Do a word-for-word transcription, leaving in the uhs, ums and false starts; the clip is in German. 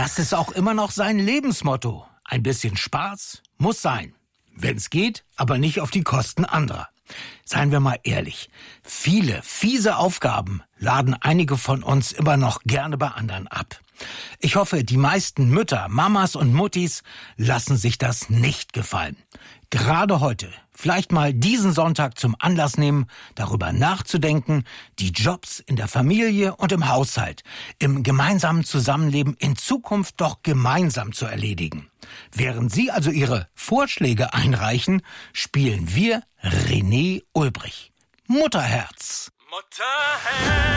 Das ist auch immer noch sein Lebensmotto. Ein bisschen Spaß muss sein. Wenn's geht, aber nicht auf die Kosten anderer. Seien wir mal ehrlich, viele fiese Aufgaben laden einige von uns immer noch gerne bei anderen ab. Ich hoffe, die meisten Mütter, Mamas und Muttis lassen sich das nicht gefallen. Gerade heute, vielleicht mal diesen Sonntag zum Anlass nehmen, darüber nachzudenken, die Jobs in der Familie und im Haushalt, im gemeinsamen Zusammenleben in Zukunft doch gemeinsam zu erledigen. Während Sie also Ihre Vorschläge einreichen, spielen wir René Ulbrich. Mutterherz. Mutterherz.